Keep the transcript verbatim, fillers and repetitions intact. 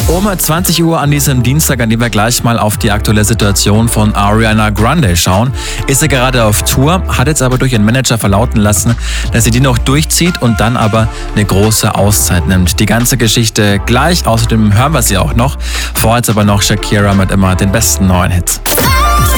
Um zwanzig Uhr an diesem Dienstag, an dem wir gleich mal auf die aktuelle Situation von Ariana Grande schauen, ist sie gerade auf Tour, hat jetzt aber durch ihren Manager verlauten lassen, dass sie die noch durchzieht und dann aber eine große Auszeit nimmt. Die ganze Geschichte gleich, außerdem hören wir sie auch noch. Vorher jetzt aber noch Shakira mit immer den besten neuen Hits.